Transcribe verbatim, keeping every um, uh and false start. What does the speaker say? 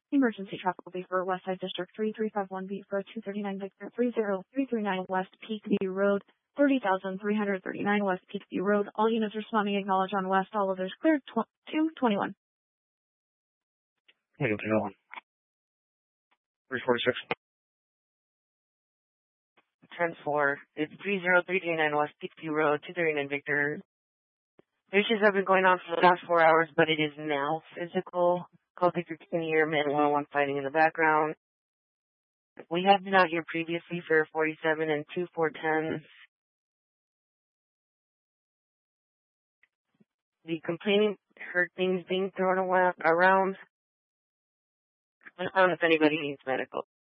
Emergency traffic will be for West Side District three three five one B for two thirty-nine Victor three zero three three nine West Peakview Road, thirty thousand three hundred thirty-nine West Peakview Road. All units responding acknowledge on West. All others cleared. two twenty-one. three forty-six. ten four. It's three zero three three nine West Peakview Road, two thirty-nine Victor. Issues have been going on for the last four hours, but it is now physical. Call Victor can hear man one oh one fighting in the background. We have been out here previously for forty-seven and two four tens. The complaining heard things being thrown around. I don't know if anybody needs medical.